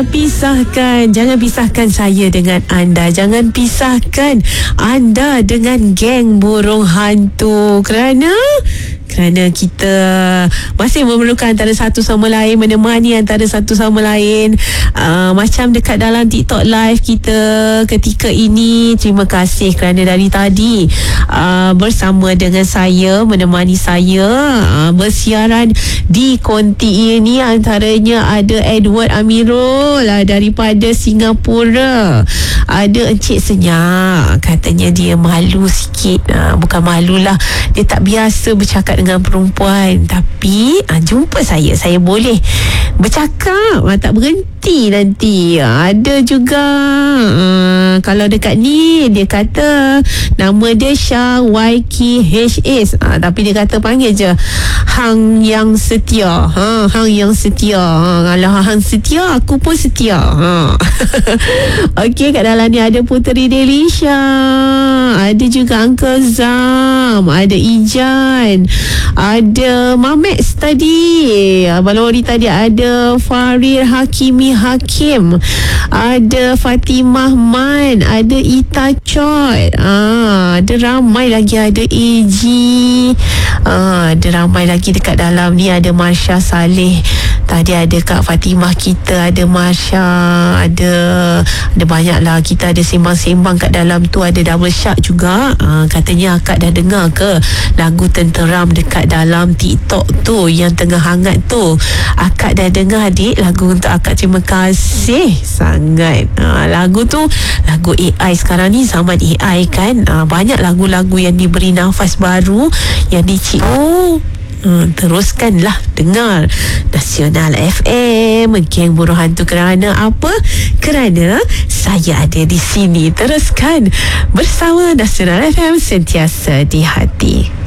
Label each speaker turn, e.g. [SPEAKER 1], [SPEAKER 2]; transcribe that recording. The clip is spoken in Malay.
[SPEAKER 1] Jangan pisahkan saya dengan anda. Jangan pisahkan anda dengan geng burung hantu. Kerana kita masih memerlukan antara satu sama lain, menemani antara satu sama lain. Macam dekat dalam TikTok live kita ketika ini. Terima kasih kerana dari tadi bersama dengan saya, menemani saya bersiaran di konti ini. Antaranya ada Edward Amirul daripada Singapura. Ada Encik Senyak, katanya dia malu sikit. Bukan malulah, dia tak biasa bercakap dengan perempuan. Tapi jumpa saya boleh bercakap, tak berhenti nanti. Ada juga kalau dekat ni dia kata nama dia Syah YKHS, tapi dia kata panggil je Hang Yang Setia. Hang Yang Setia. Kalau Hang setia, aku pun setia. Okey, kat dalam ni ada Puteri Delisha, ada juga Uncle Zam, ada Ijan, ada Mamex tadi, Balori tadi, ada Farir Hakimi Hakim, ada Fatimah Man, ada Ita Chot, ada ramai lagi, ada AG, ada ramai lagi dekat dalam ni. Ada Marsha Saleh tadi, ada Kak Fatimah kita, ada Marsha, ada banyak lah. Kita ada sembang-sembang kat dalam tu. Ada Double Shark juga. Katanya akak dah dengar ke lagu Tenteram dekat dalam TikTok tu yang tengah hangat tu? Akak dah dengar, adik, lagu untuk akak. Terima kasih sangat. Lagu tu lagu AI. Sekarang ni zaman AI kan. Banyak lagu-lagu yang diberi nafas baru, yang teruskanlah dengar Nasional FM, geng burung hantu. Kerana apa? Kerana saya ada di sini. Teruskan bersama Nasional FM, sentiasa di hati.